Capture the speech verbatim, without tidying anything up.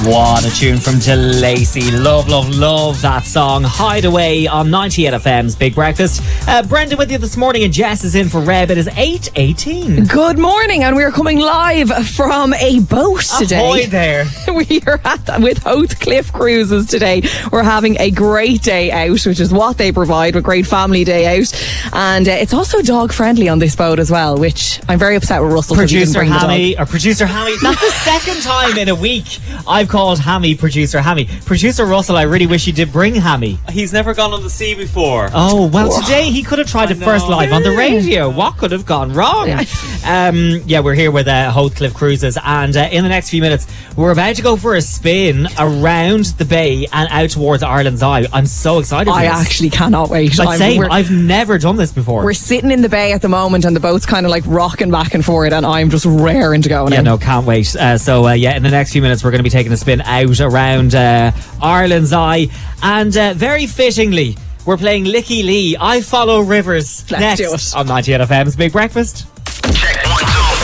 What a tune from DeLacy. Love, love, love that song. Hideaway on ninety-eight F M's Big Breakfast. Uh, Brendan with you this morning and Jess is in for Reb. It is eight eighteen. Good morning, and we're coming live from a boat today. Ahoy there. We are at with Howth Cliff Cruises today. We're having a great day out, which is what they provide, a great family day out. And uh, it's also dog friendly on this boat as well, which I'm very upset with Russell. Producer Hammy, or Producer Hammy. That's the second time in a week I've called Hammy Producer Hammy. Producer Russell, I really wish you did bring Hammy. He's never gone on the sea before. Oh, well, today he could have tried it first live on the radio. What could have gone wrong? um, yeah, we're here with uh, Howth Cliff Cruises, and uh, in the next few minutes, we're about to go for a spin around the bay and out towards Ireland's Eye. I'm so excited for I this. actually cannot wait. Like same, I've never done this before. We're sitting in the bay at the moment, and the boat's kind of like rocking back and forth, and I'm just raring to go now. Yeah, no, can't wait. Uh, so, uh, yeah, in the next few minutes, we're going to be taking a spin out around uh, Ireland's Eye. And uh, very fittingly, we're playing Licky Lee, I Follow Rivers. Let's next do it. on ninety-eight F M's Big Breakfast. Check